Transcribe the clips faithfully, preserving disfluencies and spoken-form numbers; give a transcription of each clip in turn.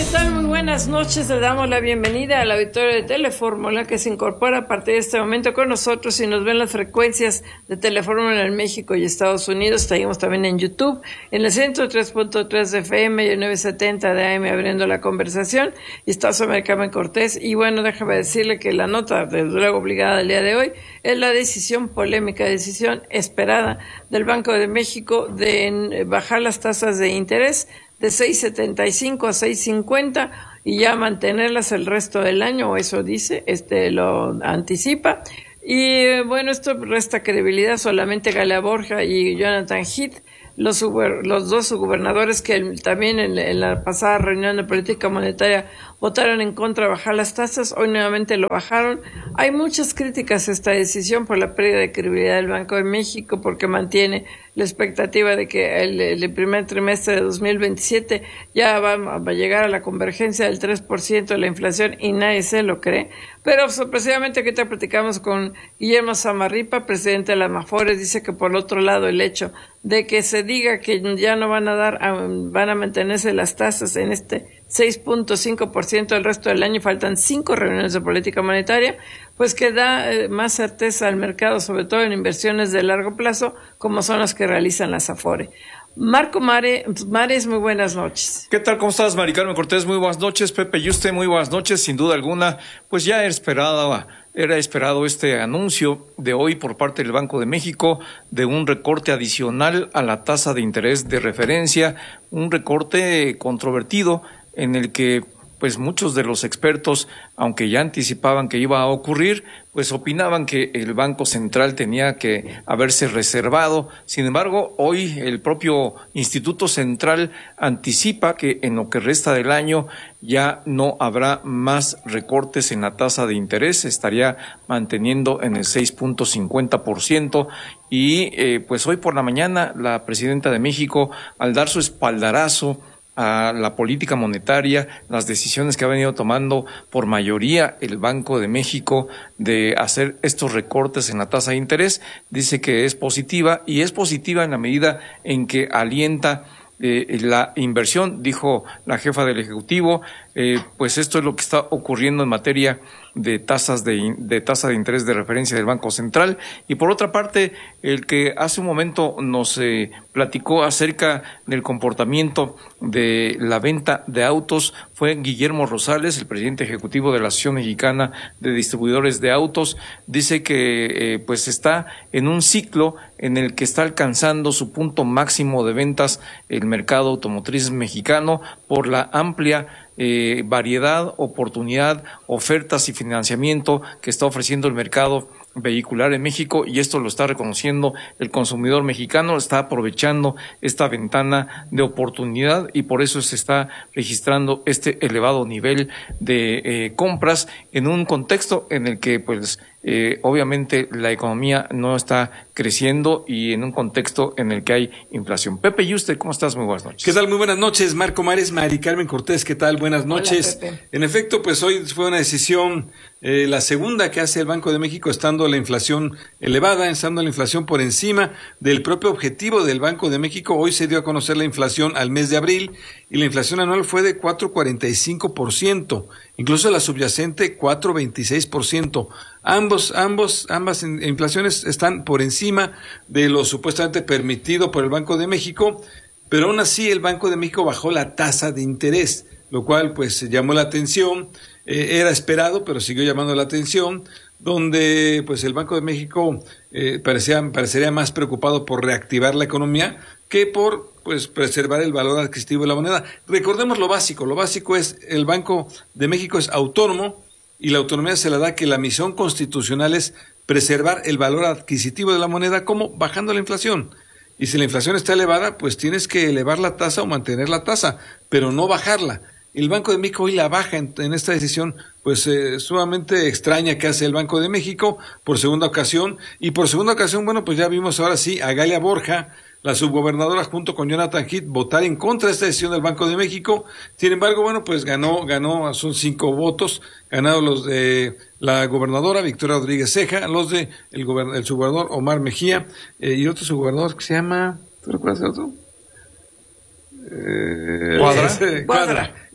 ¿qué tal? Muy buenas noches. Le damos la bienvenida al auditorio de Telefórmula, que se incorpora a partir de este momento con nosotros y nos ven las frecuencias de Telefórmula en México y Estados Unidos. Seguimos también en YouTube, en el ciento tres punto tres de F M y el novecientos setenta de A M, abriendo la conversación. Y está sobre Carmen Cortés. Y bueno, déjame decirle que la nota, desde luego obligada del día de hoy, es la decisión polémica, decisión esperada del Banco de México de bajar las tasas de interés de seis setenta y cinco a seis cincuenta y ya mantenerlas el resto del año, o eso dice, este lo anticipa. Y bueno, esto resta credibilidad solamente Galia Borja y Jonathan Heath, los, los dos subgobernadores que el, también en, en la pasada reunión de política monetaria votaron en contra de bajar las tasas, hoy nuevamente lo bajaron. Hay muchas críticas a esta decisión por la pérdida de credibilidad del Banco de México, porque mantiene la expectativa de que el, el primer trimestre de dos mil veintisiete ya va, va a llegar a la convergencia del tres por ciento de la inflación y nadie se lo cree. Pero sorpresivamente aquí te platicamos con Guillermo Zamarripa, presidente de la Amafores, dice que por otro lado el hecho de que se diga que ya no van a dar, van a mantenerse las tasas en este seis punto cinco por ciento el resto del año, faltan cinco reuniones de política monetaria, pues que da eh, más certeza al mercado, sobre todo en inversiones de largo plazo, como son las que realizan las Afore. Marco Mare, Mares, muy buenas noches. ¿Qué tal? ¿Cómo estás, Mari Carmen Cortés? Muy buenas noches. Pepe Yuste, muy buenas noches. Sin duda alguna, pues ya era esperado, era esperado este anuncio de hoy por parte del Banco de México de un recorte adicional a la tasa de interés de referencia, un recorte controvertido en el que pues muchos de los expertos, aunque ya anticipaban que iba a ocurrir, pues opinaban que el Banco Central tenía que haberse reservado. Sin embargo, hoy el propio Instituto Central anticipa que en lo que resta del año ya no habrá más recortes en la tasa de interés, estaría manteniendo en el seis punto cincuenta por ciento. Y eh, pues hoy por la mañana la presidenta de México, al dar su espaldarazo a la política monetaria, las decisiones que ha venido tomando por mayoría el Banco de México de hacer estos recortes en la tasa de interés, dice que es positiva, y es positiva en la medida en que alienta eh, la inversión, dijo la jefa del Ejecutivo. Eh, pues esto es lo que está ocurriendo en materia de tasas de, de tasa de interés de referencia del Banco Central. Y por otra parte, el que hace un momento nos eh, platicó acerca del comportamiento de la venta de autos fue Guillermo Rosales, el presidente ejecutivo de la Asociación Mexicana de Distribuidores de Autos. Dice que eh, pues está en un ciclo en el que está alcanzando su punto máximo de ventas el mercado automotriz mexicano por la amplia Eh, variedad, oportunidad, ofertas y financiamiento que está ofreciendo el mercado vehicular en México, y esto lo está reconociendo el consumidor mexicano, está aprovechando esta ventana de oportunidad y por eso se está registrando este elevado nivel de eh, compras en un contexto en el que pues eh, obviamente la economía no está creciendo y en un contexto en el que hay inflación. Pepe Yuste, ¿cómo estás? Muy buenas noches. ¿Qué tal? Muy buenas noches, Marco Mares, Mari Carmen Cortés, ¿qué tal? Buenas noches. Hola, Pepe. En efecto, pues hoy fue una decisión, eh, la segunda que hace el Banco de México, estando la inflación elevada, estando la inflación por encima del propio objetivo del Banco de México. Hoy se dio a conocer la inflación al mes de abril y la inflación anual fue de cuatro punto cuarenta y cinco por ciento, incluso la subyacente cuatro punto veintiséis por ciento. Ambos, ambos, ambas inflaciones están por encima de lo supuestamente permitido por el Banco de México, pero aún así el Banco de México bajó la tasa de interés, lo cual pues llamó la atención, eh, era esperado, pero siguió llamando la atención, donde pues el Banco de México eh, parecía, parecería más preocupado por reactivar la economía que por pues preservar el valor adquisitivo de la moneda. Recordemos lo básico, lo básico es el Banco de México es autónomo, y la autonomía se la da que la misión constitucional es preservar el valor adquisitivo de la moneda, como bajando la inflación. Y si la inflación está elevada, pues tienes que elevar la tasa o mantener la tasa, pero no bajarla. El Banco de México hoy la baja en, en esta decisión, pues eh, sumamente extraña que hace el Banco de México por segunda ocasión. Y por segunda ocasión, bueno, pues ya vimos ahora sí a Galia Borja, la subgobernadora, junto con Jonathan Heath, votar en contra de esta decisión del Banco de México. Sin embargo, bueno, pues ganó, ganó, son cinco votos, ganaron los de la gobernadora Victoria Rodríguez Ceja, los de el, gobern, el subgobernador Omar Mejía, eh, y otro subgobernador que se llama, ¿tú recuerdas el otro? Eh, ¿Cuadra? Cuadra.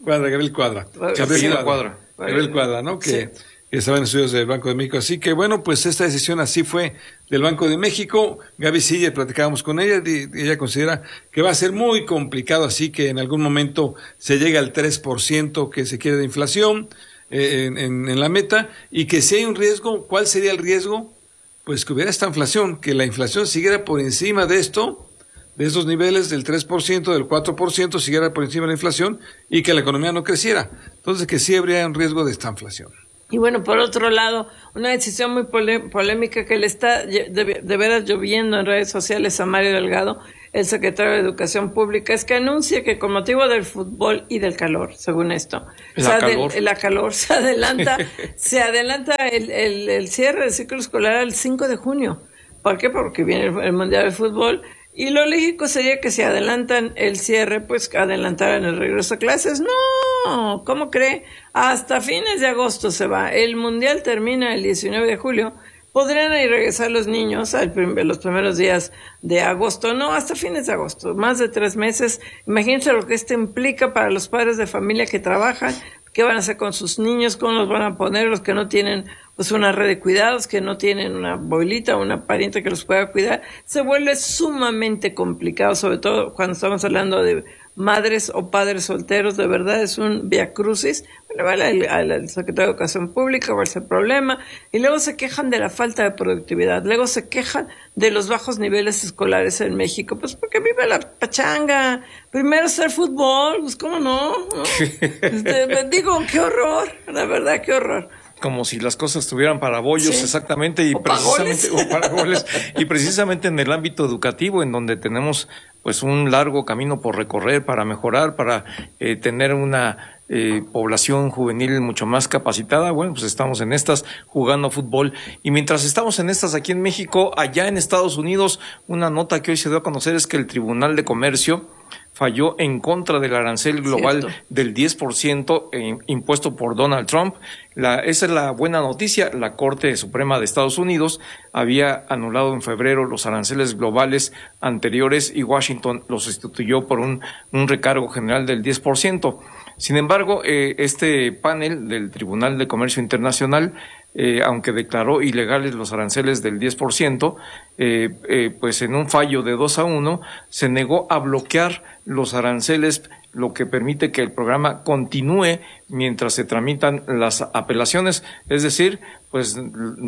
Cuadra, Gabriel Cuadra. Gabriel Cuadra. Cuadra. Gabriel Cuadra, ¿no? Que, sí. que estaba en estudios del Banco de México. Así que, bueno, pues esta decisión así fue del Banco de México. Gaby Siller, platicábamos con ella, y ella considera que va a ser muy complicado, así que en algún momento se llegue al tres por ciento que se quiere de inflación eh, en, en, en la meta, y que si hay un riesgo, ¿cuál sería el riesgo? Pues que hubiera esta inflación, que la inflación siguiera por encima de esto, de esos niveles del tres por ciento, del cuatro por ciento, siguiera por encima de la inflación y que la economía no creciera. Entonces, que sí habría un riesgo de esta inflación. Y bueno, por otro lado, una decisión muy pole- polémica que le está de, de veras lloviendo en redes sociales a Mario Delgado, el secretario de Educación Pública, es que anuncia que con motivo del fútbol y del calor, según esto, la se calor, adel- la calor se adelanta, se adelanta el, el, el cierre del ciclo escolar al cinco de junio. ¿Por qué? Porque viene el, el Mundial de Fútbol. Y lo lógico sería que si adelantan el cierre, pues adelantaran el regreso a clases. No, ¿cómo cree? Hasta fines de agosto se va. El Mundial termina el diecinueve de julio. Podrían ahí regresar los niños al prim- los primeros días de agosto. No, hasta fines de agosto. Más de tres meses. Imagínense lo que esto implica para los padres de familia que trabajan. ¿Qué van a hacer con sus niños? ¿Cómo los van a poner? Los que no tienen pues una red de cuidados, que no tienen una abuelita o una pariente que los pueda cuidar. Se vuelve sumamente complicado, sobre todo cuando estamos hablando de madres o padres solteros. De verdad es un viacrucis. Bueno, va al, al, al secretario de Educación Pública, va a ser problema. Y luego se quejan de la falta de productividad. Luego se quejan de los bajos niveles escolares en México. Pues porque vive la pachanga. Primero hacer fútbol, pues cómo no, ¿no? Este, digo, qué horror, la verdad, qué horror. Como si las cosas estuvieran para bollos, sí. exactamente, y o precisamente o para goles, y precisamente en el ámbito educativo, en donde tenemos pues un largo camino por recorrer para mejorar, para eh, tener una eh, población juvenil mucho más capacitada. Bueno, pues estamos en estas jugando fútbol, y mientras estamos en estas aquí en México, allá en Estados Unidos, una nota que hoy se dio a conocer es que el Tribunal de Comercio falló en contra del arancel global Cierto. del diez por ciento eh, impuesto por Donald Trump. La, esa es la buena noticia. La Corte Suprema de Estados Unidos había anulado en febrero los aranceles globales anteriores y Washington los sustituyó por un, un recargo general del diez por ciento. Sin embargo, eh, este panel del Tribunal de Comercio Internacional, eh, aunque declaró ilegales los aranceles del diez por ciento, eh, eh, pues en un fallo de dos a uno se negó a bloquear los aranceles, lo que permite que el programa continúe mientras se tramitan las apelaciones. Es decir, pues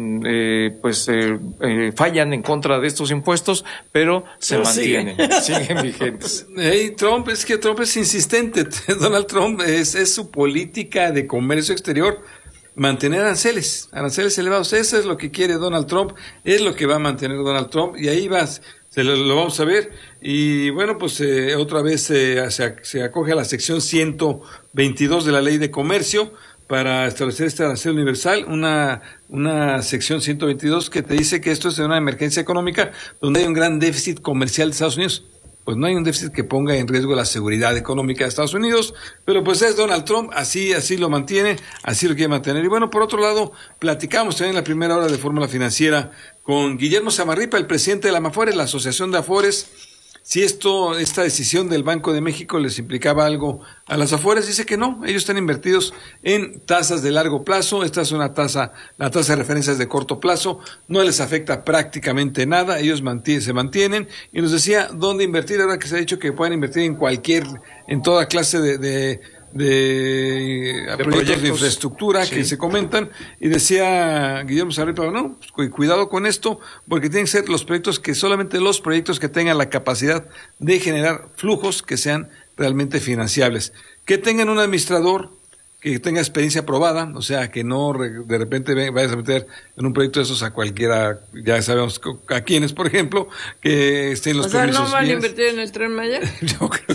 eh, pues eh, eh, fallan en contra de estos impuestos, pero se pero mantienen, siguen, siguen vigentes. Hey, Trump, es que Trump es insistente. Donald Trump es, es su política de comercio exterior, mantener aranceles, aranceles elevados. Eso es lo que quiere Donald Trump, es lo que va a mantener Donald Trump, y ahí vas. Se lo, lo vamos a ver. Y bueno, pues eh, otra vez eh, se, se acoge a la sección ciento veintidós de la Ley de Comercio para establecer este arancel universal, una, una sección ciento veintidós que te dice que esto es una emergencia económica donde hay un gran déficit comercial de Estados Unidos. Pues no hay un déficit que ponga en riesgo la seguridad económica de Estados Unidos, pero pues es Donald Trump, así así lo mantiene, así lo quiere mantener. Y bueno, por otro lado, platicamos también en la primera hora de Fórmula Financiera con Guillermo Zamarripa, el presidente de la AMAFORES, la Asociación de Afores. Si esto, esta decisión del Banco de México les implicaba algo a las Afores, dice que no, ellos están invertidos en tasas de largo plazo, esta es una tasa, la tasa de referencia es de corto plazo, no les afecta prácticamente nada, ellos mantienen, se mantienen, y nos decía dónde invertir, ahora que se ha dicho que pueden invertir en cualquier, en toda clase de, de De, de proyectos, proyectos de infraestructura sí. que se comentan, y decía Guillermo Zamarripa, no, pues, cuidado con esto, porque tienen que ser los proyectos que solamente los proyectos que tengan la capacidad de generar flujos que sean realmente financiables, que tengan un administrador que tenga experiencia probada, o sea, que no de repente vayas a meter en un proyecto de esos a cualquiera, ya sabemos a quiénes, por ejemplo, que estén los permisos. O sea, ¿no van bien. a invertir en el Tren Maya? Yo creo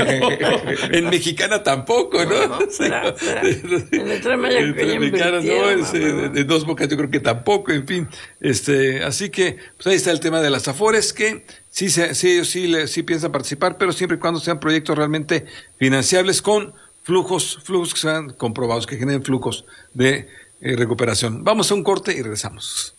que en Mexicana tampoco, ¿no? No, no será, será. En el Tren Maya que en Mexicana no, es, de, de Dos Bocas yo creo que tampoco, en fin. este Así que, pues ahí está el tema de las Afores, que sí, sí, sí, sí, sí piensan participar, pero siempre y cuando sean proyectos realmente financiables con flujos, flujos que sean comprobados, que generen flujos de eh, recuperación. Vamos a un corte y regresamos.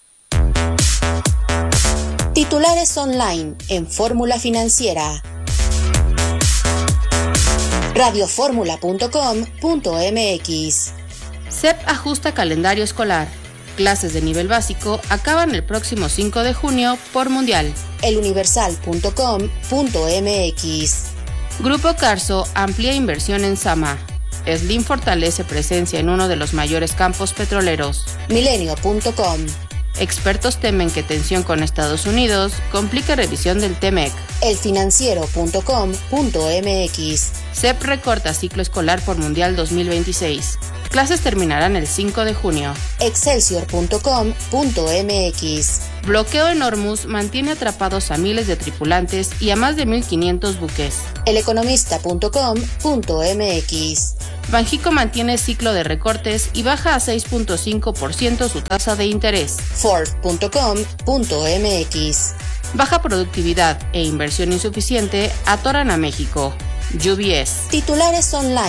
Titulares online en Fórmula Financiera. radio fórmula punto com punto m x. C E P ajusta calendario escolar. Clases de nivel básico acaban el próximo cinco de junio por Mundial. el universal punto com punto m x. Grupo Carso amplía inversión en Sama. Slim fortalece presencia en uno de los mayores campos petroleros. milenio punto com. Expertos temen que tensión con Estados Unidos complique revisión del T M E C. el financiero punto com punto m x. C E P recorta ciclo escolar por Mundial dos mil veintiséis. Clases terminarán el cinco de junio. excelsior punto com punto m x. Bloqueo en Hormuz mantiene atrapados a miles de tripulantes y a más de mil quinientos buques. el economista punto com punto m x. Banjico mantiene ciclo de recortes y baja a seis punto cinco por ciento su tasa de interés. ford punto com punto m x. Baja productividad e inversión insuficiente atoran a México. U B S. Titulares online.